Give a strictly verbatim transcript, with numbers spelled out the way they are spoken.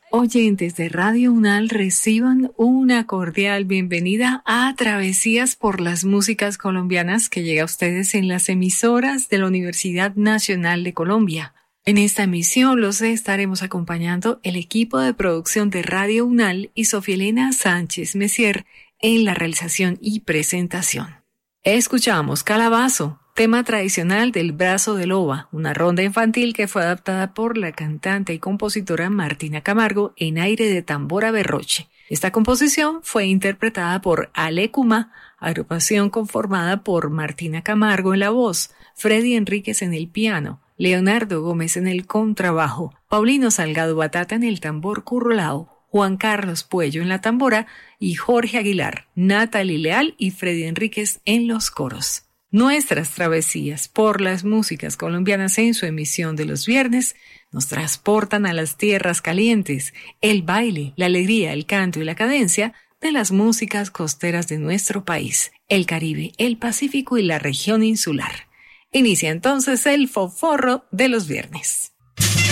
Oyentes de Radio UNAL, reciban una cordial bienvenida a Travesías por las Músicas Colombianas, que llega a ustedes en las emisoras de la Universidad Nacional de Colombia. En esta emisión los estaremos acompañando el equipo de producción de Radio UNAL y Sofía Elena Sánchez Messier en la realización y presentación. Escuchamos Calabazo, tema tradicional del Brazo de Loba, una ronda infantil que fue adaptada por la cantante y compositora Martina Camargo en aire de tambora berroche. Esta composición fue interpretada por Alecuma, agrupación conformada por Martina Camargo en la voz, Freddy Enríquez en el piano, Leonardo Gómez en el contrabajo, Paulino Salgado Batata en el tambor currulao, Juan Carlos Puello en la tambora y Jorge Aguilar, Natalie Leal y Freddy Enríquez en los coros. Nuestras travesías por las músicas colombianas en su emisión de los viernes nos transportan a las tierras calientes, el baile, la alegría, el canto y la cadencia de las músicas costeras de nuestro país, el Caribe, el Pacífico y la región insular. Inicia entonces el foforro de los viernes.